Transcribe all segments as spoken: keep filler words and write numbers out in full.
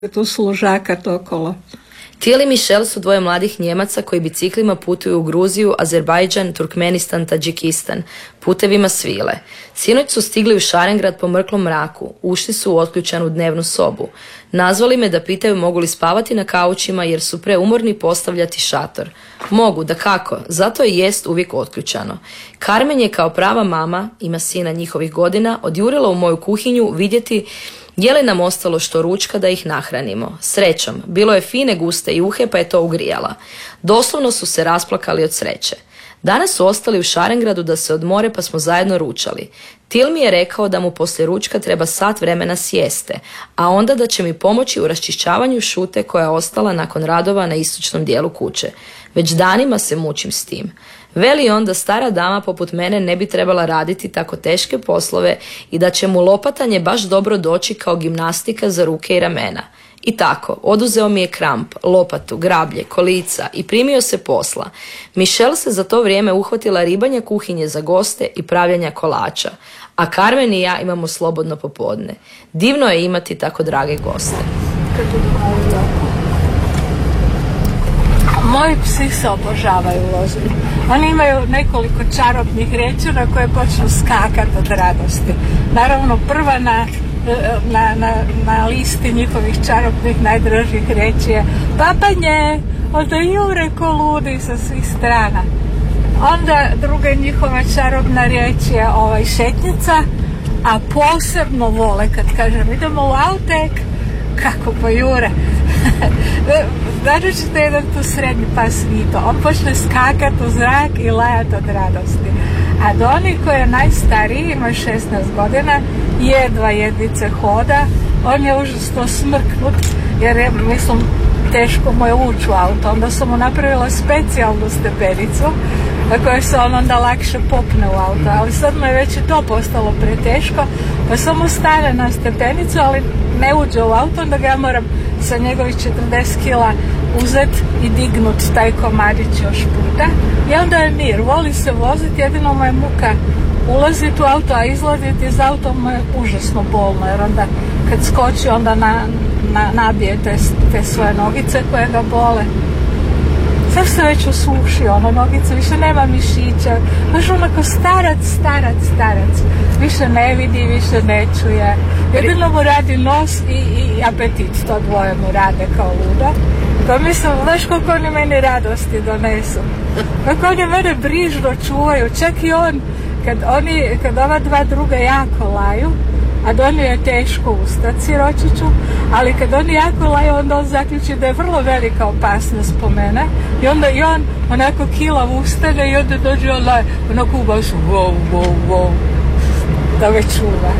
tu služakat okolo. Tijeli Michelle su dvoje mladih Njemaca koji biciklima putuju u Gruziju, Azerbajdžan, Turkmenistan, Tadžikistan, putevima svile. Sinoć su stigli u Šarengrad po mrklom mraku, ušli su u otključanu dnevnu sobu. Nazvali me da pitaju mogu li spavati na kaučima jer su preumorni postavljati šator. Mogu, dakako, zato i jest uvijek otključano. Carmen je kao prava mama, ima sina njihovih godina, odjurila u moju kuhinju vidjeti je li nam ostalo što ručka da ih nahranimo. Srećom, bilo je fine guste juhe pa je to ugrijala. Doslovno su se rasplakali od sreće. Danas su ostali u Šarengradu da se odmore pa smo zajedno ručali. Til mi je rekao da mu poslije ručka treba sat vremena sjeste, a onda da će mi pomoći u raščišćavanju šute koja je ostala nakon radova na istočnom dijelu kuće. Već danima se mučim s tim. Veli on da stara dama poput mene ne bi trebala raditi tako teške poslove i da će mu lopatanje baš dobro doći kao gimnastika za ruke i ramena. I tako, oduzeo mi je kramp, lopatu, grablje, kolica i primio se posla. Michelle se za to vrijeme uhvatila ribanja kuhinje za goste i pravljanja kolača, a Carmen i ja imamo slobodno popodne. Divno je imati tako drage goste. Moji psi se obožavaju voziti. Oni imaju nekoliko čarobnih riječi na koje počnu skakati od radosti. Naravno, prva na, na, na, na listi njihovih čarobnih najdražih riječi je papanje, onda jure ko ludi sa svih strana. Onda druga njihova čarobna riječ je ovaj, šetnica, a posebno vole kad kažem idemo u autek, kako pojure. Nađućete jedan tu srednji pas Vito, on počne skakat u zrak i lajat od radosti. A Doni koji je najstariji, ima šesnaest godina, jedva jedvice hoda, on je užasno smrknut jer je, mislim, teško mu je ući u auto. Onda sam mu napravila specijalnu stepenicu na kojoj se on onda lakše popne u auto, ali sad mu je već i to postalo preteško, pa samo stane na stepenicu, ali ne uđe u auto, onda ga ja moram sa njegovih četrdeset kila uzet i dignut taj komadić još puta. I onda je mir, voli se voziti, jedino mu je muka ulaziti u auto, a izlaziti iz auto mu je užasno bolno, jer onda kad skoči onda na, na, nabije te, te svoje nogice koje ga bole. Sad se već usušio, ono, nogice, više nema mišića, baš onako starac, starac, starac. Više ne vidi, više ne čuje. Jedino mu radi nos i, i apetit, to dvoje mu rade kao luda. Pa mislim, znaš koliko oni meni radosti donesu. Kako oni mene brižno čuvaju, čak i on, kad, oni, kad ova dva druga jako laju, a Doni je teško ustati siročiću, ali kad oni jako laju, onda on zaključi da je vrlo velika opasnost po mene i onda i on onako kilav ustane i onda dođe on laje, onako baš wow, wow, wow, da me čuva.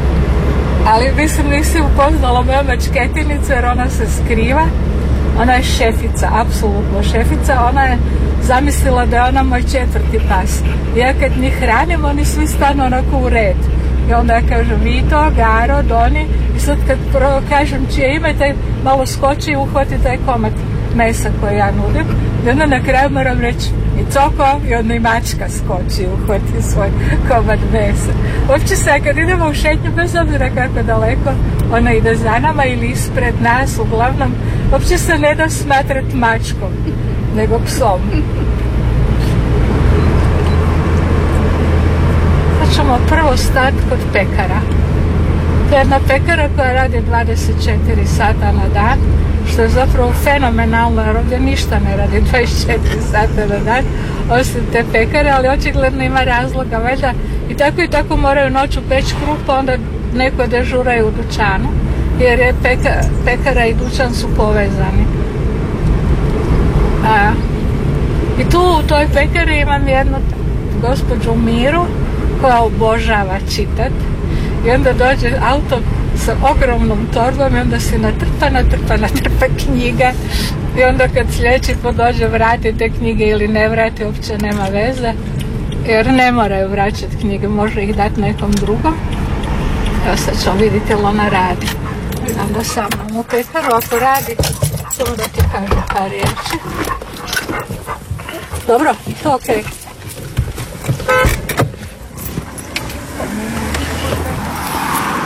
Ali mislim, nisi upoznala moju mačketinicu jer ona se skriva, ona je šefica, apsolutno šefica, ona je zamislila da je ona moj četvrti pas. Ja kad njih hranim, oni svi stanu onako u red. I onda ja kažem Vito, Garo, Doni i sad kad prvo kažem čije ime, taj malo skoči i uhvati taj komad mesa koji ja nudim. I onda na kraju moram reći i Coko i onda i mačka skoči i uhvati svoj komad mesa. Uopće se, kad idemo u šetnju, bez obzira kako daleko, ona ide za nama ili ispred nas, uglavnom, uopće se ne da smatrati mačkom, nego psom. Ćemo prvo stati kod pekara. To je jedna pekara koja radi dvadeset četiri sata na dan, što je zapravo fenomenalno, jer ovdje ništa ne radi dvadeset četiri sata na dan, osim te pekare, ali očigledno ima razloga, valjda i tako i tako moraju noću peći kruh, pa onda neko dežuraju u dućanu, jer je peka, pekara i dućan su povezani. A, i tu u toj pekari imam jednu gospođu Miru, koja obožava čitat i onda dođe auto sa ogromnom torbom i onda se natrpa, natrpa, natrpa knjiga i onda kad sljedeći put dođe vrati te knjige ili ne vrati, uopće nema veze jer ne moraju vraćati knjige, može ih dati nekom drugom. Evo sad ćemo vidjeti jel ona radi. Onda sa mnom u pekaru, ako radi, samo da ti kažem par riječi. Dobro, to okej. Okay.